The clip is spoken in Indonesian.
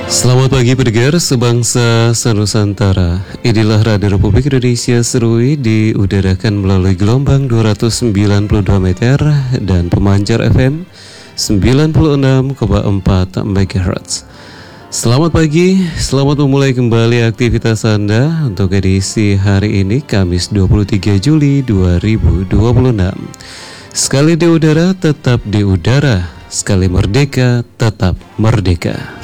Selamat pagi pendengar sebangsa senusantara. Inilah Radio Republik Indonesia Serui diudarakan melalui gelombang 292 meter dan pemancar FM 96,4 MHz. Selamat pagi, selamat memulai kembali aktivitas Anda untuk edisi hari ini Kamis 23 Juli 2026. Sekali di udara tetap di udara, sekali merdeka tetap merdeka.